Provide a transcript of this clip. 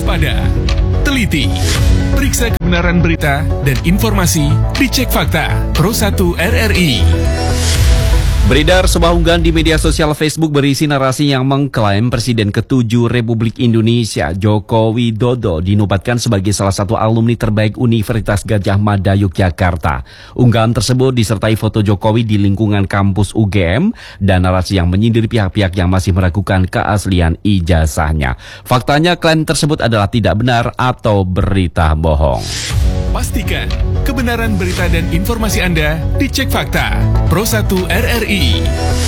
waspada, teliti, periksa kebenaran berita dan informasi, dicek fakta. Pro 1 RRI. Beredar sebuah unggahan di media sosial Facebook berisi narasi yang mengklaim Presiden ke-7 Republik Indonesia, Joko Widodo, dinobatkan sebagai salah satu alumni terbaik Universitas Gadjah Mada Yogyakarta. Unggahan tersebut disertai foto Jokowi di lingkungan kampus UGM dan narasi yang menyindir pihak-pihak yang masih meragukan keaslian ijazahnya. Faktanya klaim tersebut adalah tidak benar atau berita bohong. Pastikan kebenaran berita dan informasi Anda dicek fakta. Pro 1 RRI.